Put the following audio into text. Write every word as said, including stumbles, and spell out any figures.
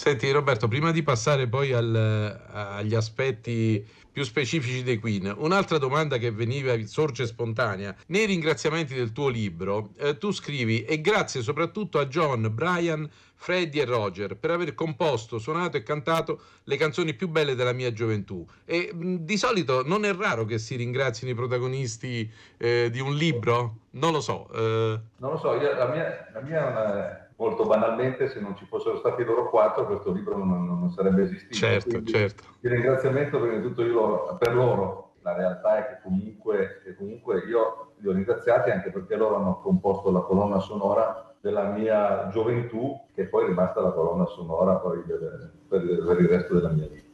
Senti Roberto, prima di passare poi al- agli aspetti più specifici dei Queen, un'altra domanda che veniva, sorge spontanea. Nei ringraziamenti del tuo libro, eh, tu scrivi: e grazie soprattutto a John, Brian, Freddie e Roger per aver composto, suonato e cantato le canzoni più belle della mia gioventù. E mh, di solito non è raro che si ringrazino i protagonisti eh, di un libro? Non lo so. eh, Non lo so, io, la mia, la mia è una- molto banalmente, se non ci fossero stati loro quattro, questo libro non, non sarebbe esistito. certo, Quindi certo. il ringraziamento prima di tutto io lo- per loro. La realtà è che comunque, che comunque io li ho ringraziati anche perché loro hanno composto la colonna sonora della mia gioventù, che poi è rimasta la colonna sonora poi del- per, per il resto della mia vita.